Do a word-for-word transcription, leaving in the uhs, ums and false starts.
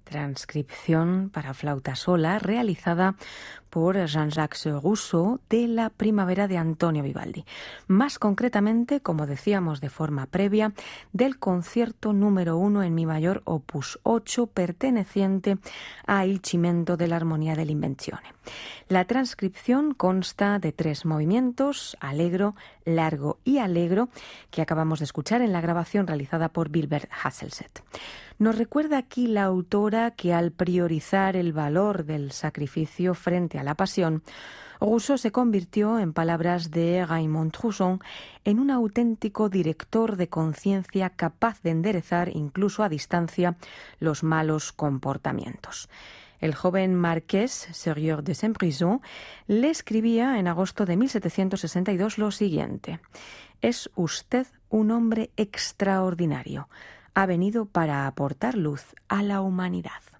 transcripción para flauta sola realizada por Jean-Jacques Rousseau de La primavera de Antonio Vivaldi. Más concretamente, como decíamos de forma previa, del concierto número uno en mi mayor opus ocho perteneciente a Il cimento dell'armonia dell'invenzione. La transcripción consta de tres movimientos, allegro, largo y allegro, que acabamos de escuchar en la grabación realizada por Wilbert Hasselset. Nos recuerda aquí la autora que al priorizar el valor del sacrificio frente a la pasión, Rousseau se convirtió, en palabras de Raymond Trousson, en un auténtico director de conciencia capaz de enderezar, incluso a distancia, los malos comportamientos. El joven marqués Sieur de Saint-Brisson le escribía en agosto de mil setecientos sesenta y dos lo siguiente: «Es usted un hombre extraordinario. Ha venido para aportar luz a la humanidad».